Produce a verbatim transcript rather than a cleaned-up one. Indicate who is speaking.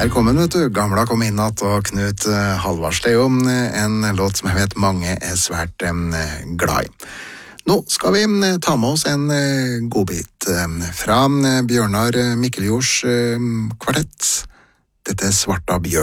Speaker 1: Der kom han, vet du. Gamla kom inn at, og Knut Halvars. Det er jo en låt som jeg vet mange er svært um, glad i. Nå skal vi ta med oss en uh, godbit um, fra Bjørnar Mikkeljords uh, kvartett. Dette er Svarta Bjørn.